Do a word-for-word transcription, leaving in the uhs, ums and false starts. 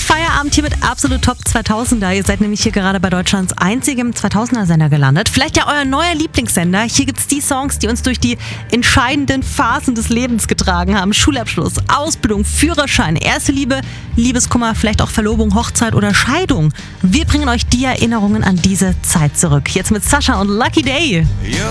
Feierabend hier mit Absolut Top zweitausender. Ihr seid nämlich hier gerade bei Deutschlands einzigem zweitausender-Sender gelandet. Vielleicht ja euer neuer Lieblingssender. Hier gibt's die Songs, die uns durch die entscheidenden Phasen des Lebens getragen haben. Schulabschluss, Ausbildung, Führerschein, erste Liebe, Liebeskummer, vielleicht auch Verlobung, Hochzeit oder Scheidung. Wir bringen euch die Erinnerungen an diese Zeit zurück. Jetzt mit Sascha und Lucky Day.